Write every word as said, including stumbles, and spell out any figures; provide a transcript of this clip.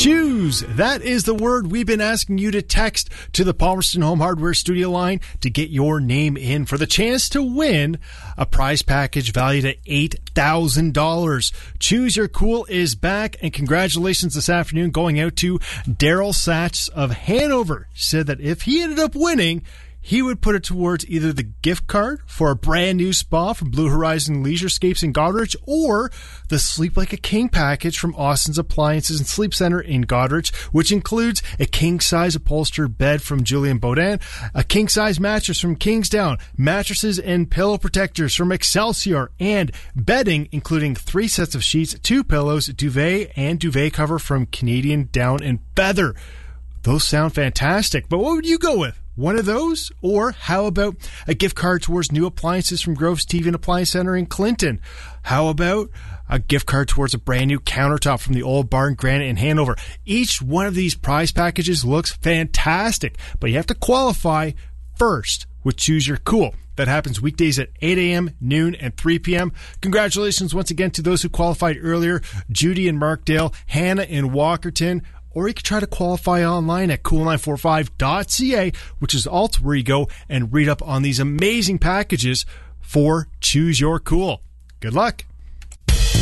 Choose. That is the word we've been asking you to text to the Palmerston Home Hardware studio line to get your name in for the chance to win a prize package valued at eight thousand dollars. Choose Your Cool is back, and congratulations this afternoon going out to Daryl Satch of Hanover. Said that if he ended up winning, he would put it towards either the gift card for a brand new spa from Blue Horizon Leisurescapes in Goderich, or the Sleep Like a King package from Austin's Appliances and Sleep Center in Goderich, which includes a king-size upholstered bed from Julian Baudin, a king-size mattress from Kingsdown, mattresses and pillow protectors from Excelsior, and bedding including three sets of sheets, two pillows, duvet, and duvet cover from Canadian Down and Feather. Those sound fantastic, but what would you go with? One of those? Or how about a gift card towards new appliances from Grove's T V and Appliance Center in Clinton? How about a gift card towards a brand new countertop from the Old Barn Granite in Hanover? Each one of these prize packages looks fantastic, but you have to qualify first with Choose Your Cool. That happens weekdays at eight a.m., noon, and three p.m. Congratulations once again to those who qualified earlier, Judy in Markdale, Hannah in Walkerton. Or you could try to qualify online at cool nine four five dot c a, which is also where you go and read up on these amazing packages for Choose Your Cool. Good luck.